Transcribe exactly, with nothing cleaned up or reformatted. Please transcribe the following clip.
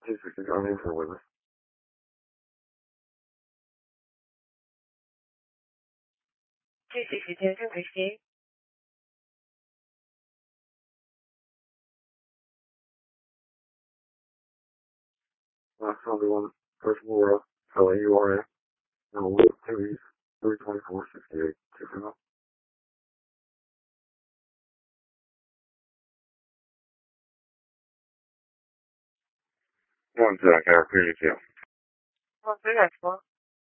two sixty on in for witness. two sixty, attention, proceed. Last number one, first Laura, L A U R A, and Luke two East, three twenty-four sixty-eight, two for now. One Zach, I repeat it to you. One, three, that's one.